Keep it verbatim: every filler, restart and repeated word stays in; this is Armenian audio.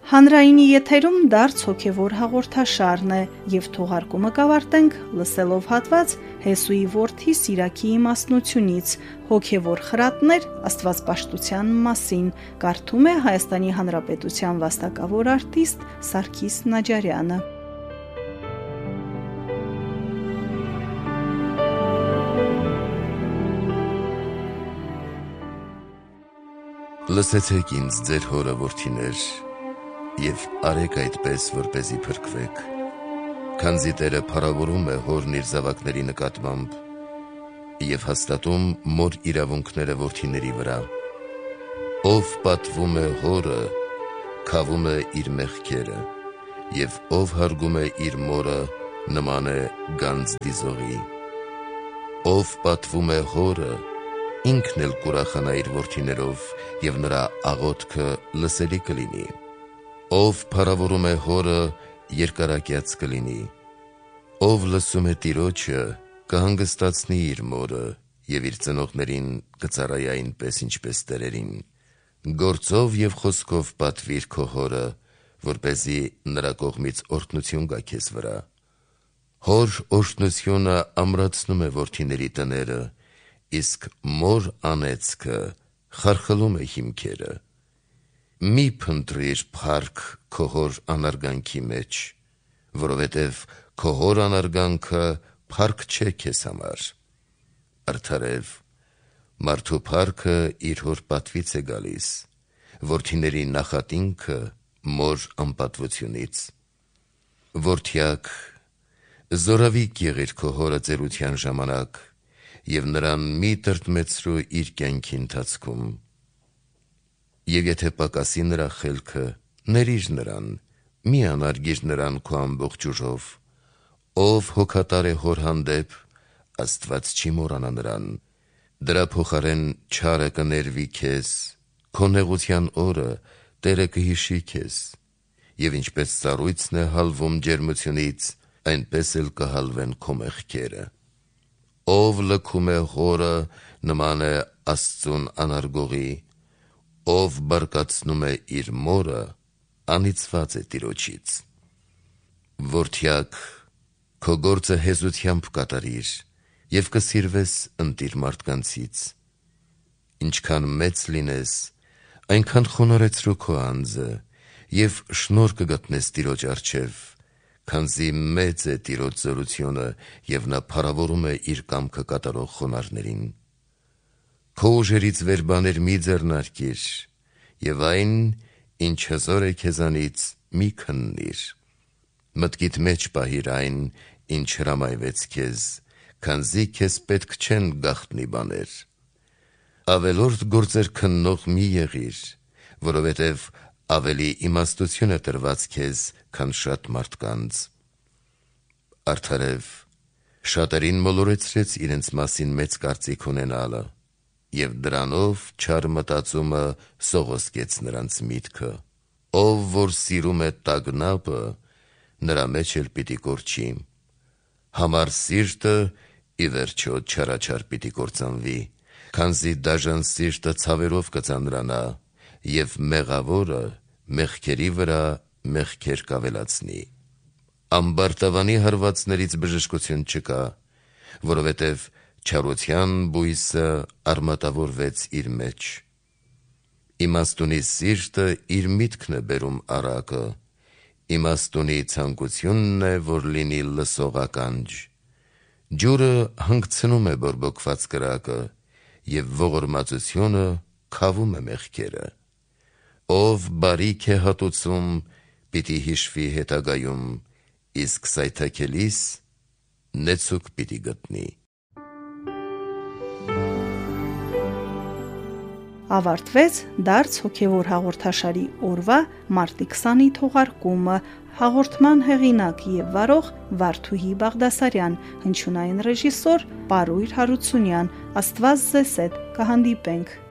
Հանրայինի եթերում դարձ հոգևոր հաղորդաշարն է և թողարկումը կավարտենք լսելով հատված Հեսուի որդի Սիրակի իմաստնությունից հոգևոր խրատներ աստվածպաշտության մասին, կարդում է Հայաստանի Հանրապետության վաստակավոր արտիստ Սարգիս Նաջարյանը։ Լսեցեք ինձ ձեր հորը որդիներ, և արեք այդպես, որպեսզի փրկվեք, քանզի Տերը փառավորում է հորն իր զավակների նկատմամբ և հաստատում մոր իրավունքները որդիների վրա։ Ով պատվում է հորը, քավում է իր մեղքերը, և ով հարգում է իր մորը, նման է գանձ դիզողի։ Ով պատվում է հորը, ինքն էլ կուրախանա իր որդիներով, և նրա աղոթքը լսելի կլինի։ Ով փառավորում է հորը, երկարակյաց կլինի։ Ով լսում է Տիրոջը, կհանգստացնի իր մորը, և իր ծնողներին կծառայի այնպես, ինչպես տերերին։ Գործով և խոսքով պատվիր քո հորը, որպեսզի նրա կողմից օրհնություն գա քեզ վրա։ Հոր օրհնությունը ամրացնում է որդիների տները, իսկ մոր անեծքը խարխլում է հիմքերը։ Մի փնտրիր փառք քո հոր անարգանքի մեջ, որովհետև քո հոր անարգանքը փառք չէ քեզ համար։ Արդարև, մարդու փառքը իր հոր պատվից է գալիս, որդիների նախատինքը մոր անպատվությունից։ Որդյակ, զորավիկ եղիր քո հորը ծերության ժամանակ, և նրան մի տրտմեցրու իր կյանքի ընթացքում։ Եվ եթե պակասի նրա խելքը, ներիր նրան, մի անարգիր նրան քո ամբողջ ուժով։ Ով հոգատար է հոր հանդեպ, Աստված չի մոռանա նրան։ Դրա փոխարեն չարը կներվի քեզ, քո նեղության օրը Տերը կհիշի քեզ, և ինչպես սառույցն է հալվում ջերմությունից, այնպես էլ կհալվեն քո մեղքերը։ Ով լքում է հորը, նման է Աստծուն անարգողի, ով բարկացնում է իր մորը, անիծված է Տիրոջից։ Որդյակ, քո գործը հեզությամբ կատարիր և կսիրվես ընտիր մարդկանցից։ Ինչքան մեծ լինես, այնքան խոնարհեցրու քո անձը և շնորհ կգտնես Տիրոջ առջև, քանզի մեծ է Տիրոջ զորությունը, և նա փառավորում է իր կամքը կատարող խոնարհներին։ Քո ուժերից վեր բաներ մի ձեռնարկիր, և այն, ինչ հզոր է քեզանից, մի քննիր։ Մտքիդ մեջ պահիր այն, ինչ հրամայվեց քեզ, քանզի քեզ պետք չեն գաղտնի բաներ։ Ավելորդ գործեր քննող մի եղիր, որովհետև ավելի իմաստություն է տրված քեզ, քան շատ մարդկանց։ Արդարև, շատերին մոլորեցրեց իրենց մասին մեծ կարծիք ունենալը, և դրանով չար մտածումը սողոսկեց նրանց միտքը։ Ով որ սիրում է տագնապը, նրա մեջ էլ պիտի կորչի։ Համառ սիրտը ի վերջո չարաչար պիտի կործանվի, քանզի դաժան սիրտը ցավերով կծանրանա, և մեղավորը մեղքերի վրա մեղքեր կավելացնի։ Ամբարտավանի հարվածներից բժշկություն չկա, որովհետև չարության բույսը արմատավորվեց իր մեջ։ Իմաստունի սիրտը իր միտքն է բերում առակը, իմաստունի ցանկությունն է, որ լինի լսող ականջ։ Ջուրը հանգցնում է բորբոքված կրակը, և ողորմածությունը քավում է մեղքերը։ Ով բարիք է հատուցում, պիտի հիշվի հետագայում, իսկ սայթաքելիս նեցուկ պիտի գտնի։ Ավարտվեց դարձ հոգևոր հաղորդաշարի օրվա մարտի քսանի թողարկումը, հաղորդման հեղինակ և վարող Վարդուհի Բաղդասարյան, հնչյունային ռեժիսոր Պարույր Հարությունյան։ Աստված ձեզ հետ կհանդիպենք։